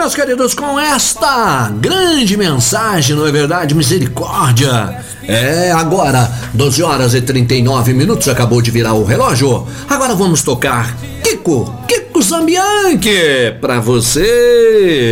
meus queridos, com esta grande mensagem, não é verdade? Misericórdia. Agora, 12 horas e 39 minutos, acabou de virar o relógio. Agora vamos tocar Kiko Zambianchi pra você.